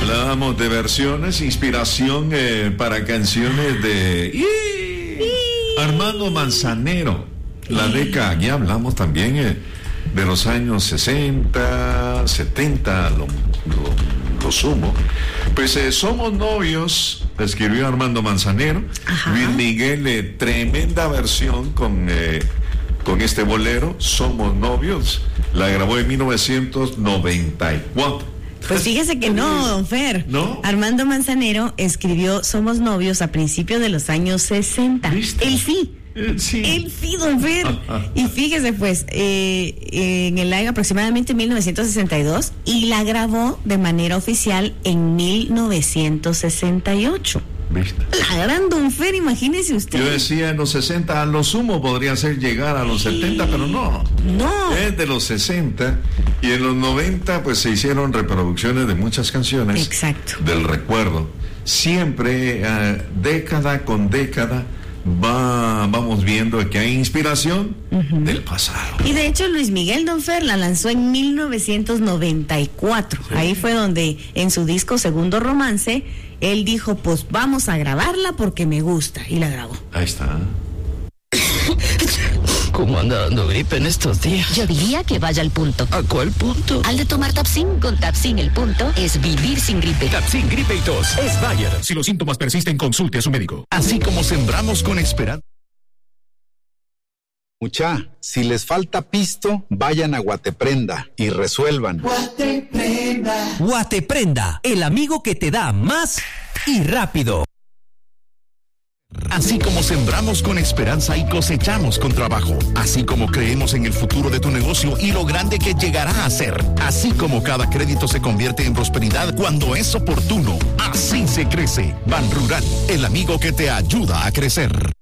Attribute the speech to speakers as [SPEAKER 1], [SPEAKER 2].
[SPEAKER 1] Hablábamos de versiones, inspiración para canciones de Armando Manzanero. La década, ya hablamos también de los años 60, 70, lo sumo. Pues Somos Novios, escribió Armando Manzanero.
[SPEAKER 2] Ajá.
[SPEAKER 1] Luis Miguel, tremenda versión con este bolero, Somos Novios. La grabó en 1994.
[SPEAKER 2] Pues fíjese que no, don Fer.
[SPEAKER 1] ¿No?
[SPEAKER 2] Armando Manzanero escribió Somos Novios a principios de los años 60.
[SPEAKER 1] ¿Viste?
[SPEAKER 2] Él sí.
[SPEAKER 1] Sí.
[SPEAKER 2] Él sí, don Fer. Y fíjese pues, en el año aproximadamente 1962, y la grabó de manera oficial en 1968.
[SPEAKER 1] ¿Viste?
[SPEAKER 2] La gran don Fer, imagínese usted.
[SPEAKER 1] Yo decía en los 60, a lo sumo podría ser llegar a los 70, pero no.
[SPEAKER 2] No.
[SPEAKER 1] Es de los 60, y en los 90 pues se hicieron reproducciones de muchas canciones.
[SPEAKER 2] Exacto.
[SPEAKER 1] Del recuerdo. Siempre, década con década, vamos viendo que hay inspiración del pasado.
[SPEAKER 2] Y de hecho Luis Miguel, don Fer, la lanzó en 1994. Sí. Ahí fue donde en su disco Segundo Romance, él dijo, pues vamos a grabarla porque me gusta, y la grabó.
[SPEAKER 1] Ahí está.
[SPEAKER 3] ¿Cómo anda dando gripe en estos días?
[SPEAKER 4] Yo diría que vaya al punto.
[SPEAKER 3] ¿A cuál punto?
[SPEAKER 4] Al de tomar Tapsin. Con Tapsin el punto es vivir sin gripe.
[SPEAKER 5] Tapsin, gripe y tos es Bayer. Si los síntomas persisten, consulte a su médico.
[SPEAKER 6] Así como sembramos con esperanza.
[SPEAKER 7] Mucha, si les falta pisto, vayan a Guateprenda y resuelvan.
[SPEAKER 8] Guateprenda. Guateprenda, el amigo que te da más y rápido.
[SPEAKER 6] Así como sembramos con esperanza y cosechamos con trabajo. Así como creemos en el futuro de tu negocio y lo grande que llegará a ser. Así como cada crédito se convierte en prosperidad cuando es oportuno. Así se crece. Banrural, el amigo que te ayuda a crecer.